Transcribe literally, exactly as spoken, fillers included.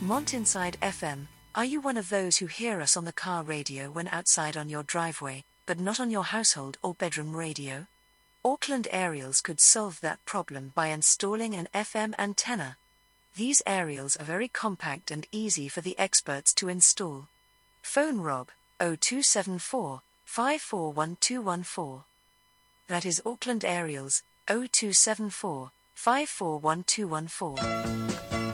Mountainside F M, are you one of those who hear us on the car radio when outside on your driveway, but not on your household or bedroom radio? Auckland Aerials could solve that problem by installing an F M antenna. These aerials are very compact and easy for the experts to install. Phone Rob, oh two seven four, five four one two one four. That is Auckland Aerials, oh two seven four, five four one two one four.